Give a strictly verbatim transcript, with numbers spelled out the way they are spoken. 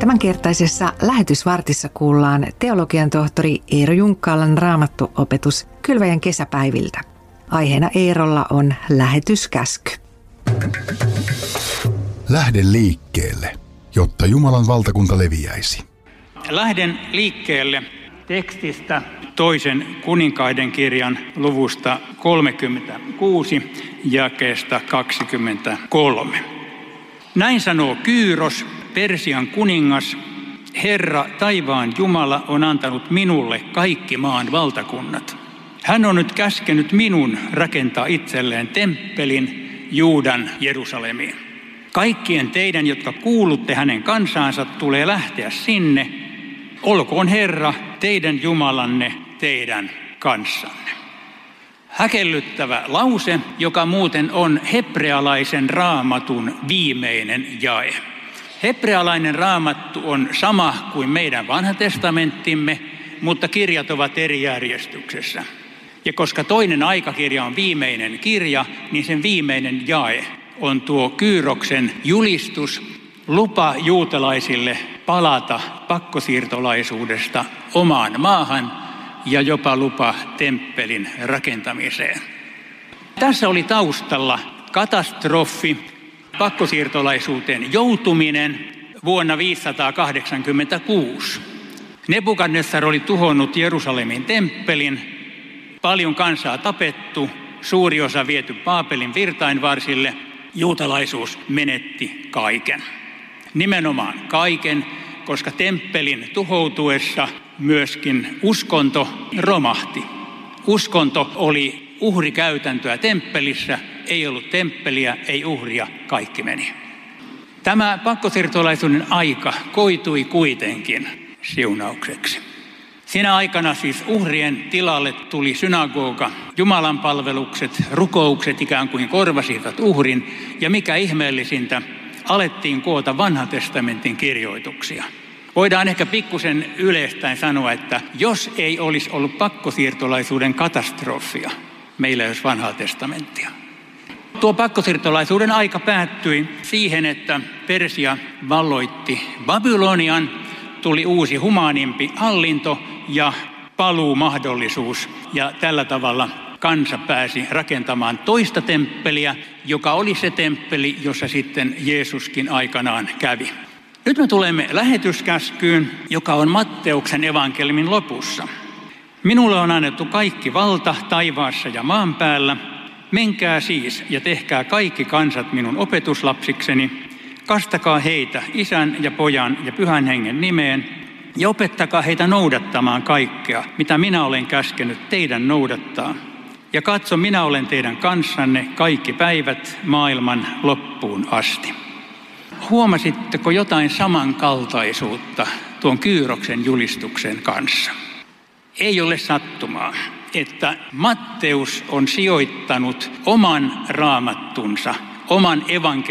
Tämänkertaisessa lähetysvartissa kuullaan teologian tohtori Eero Junkkaalan raamattuopetus kylväjän kesäpäiviltä. Aiheena Eerolla on lähetyskäsky. Lähde liikkeelle, jotta Jumalan valtakunta leviäisi. Lähden liikkeelle tekstistä toisen kuninkaiden kirjan luvusta kolmekymmentäkuusi jakeesta kaksikymmentäkolme. Näin sanoo Kyyros, Persian kuningas: Herra, taivaan Jumala, on antanut minulle kaikki maan valtakunnat. Hän on nyt käskenyt minun rakentaa itselleen temppelin Juudan Jerusalemiin. Kaikkien teidän, jotka kuulutte hänen kansaansa, tulee lähteä sinne. Olkoon Herra, teidän Jumalanne, teidän kanssanne. Häkellyttävä lause, joka muuten on hebrealaisen raamatun viimeinen jae. Hebrealainen raamattu on sama kuin meidän vanha testamenttimme, mutta kirjat ovat eri järjestyksessä. Ja koska toinen aikakirja on viimeinen kirja, niin sen viimeinen jae on tuo Kyyroksen julistus, lupa juutalaisille palata pakkosiirtolaisuudesta omaan maahan ja jopa lupa temppelin rakentamiseen. Tässä oli taustalla katastrofi, pakkosiirtolaisuuteen joutuminen vuonna viisisataakahdeksankymmentäkuusi. Nebukadnessar oli tuhonnut Jerusalemin temppelin, paljon kansaa tapettu, suuri osa viety Baabelin virtainvarsille, juutalaisuus menetti kaiken. Nimenomaan kaiken, koska temppelin tuhoutuessa myöskin uskonto romahti. Uskonto oli uhrikäytäntöä temppelissä, ei ollut temppeliä, ei uhria, kaikki meni. Tämä pakkosiirtolaisuuden aika koitui kuitenkin siunaukseksi. Siinä aikana siis uhrien tilalle tuli synagoga, Jumalan palvelukset, rukoukset ikään kuin korvasivat uhrin, ja mikä ihmeellisintä, alettiin koota vanhan testamentin kirjoituksia. Voidaan ehkä pikkusen yleistäen sanoa, että jos ei olisi ollut pakkosiirtolaisuuden katastrofia, meillä ei olisi vanhaa testamenttia. Tuo pakkosiirtolaisuuden aika päättyi siihen, että Persia valloitti Babylonian, tuli uusi humaanimpi hallinto ja paluumahdollisuus, ja tällä tavalla kansa pääsi rakentamaan toista temppeliä, joka oli se temppeli, jossa sitten Jeesuskin aikanaan kävi. Nyt me tulemme lähetyskäskyyn, joka on Matteuksen evankeliumin lopussa. Minulle on annettu kaikki valta taivaassa ja maan päällä. Menkää siis ja tehkää kaikki kansat minun opetuslapsikseni. Kastakaa heitä Isän ja Pojan ja Pyhän Hengen nimeen ja opettakaa heitä noudattamaan kaikkea, mitä minä olen käskenyt teidän noudattaa. Ja katso, minä olen teidän kanssanne kaikki päivät maailman loppuun asti. Huomasitteko jotain samankaltaisuutta tuon Kyyroksen julistuksen kanssa? Ei ole sattumaa, että Matteus on sijoittanut oman raamattunsa, oman evankeliumin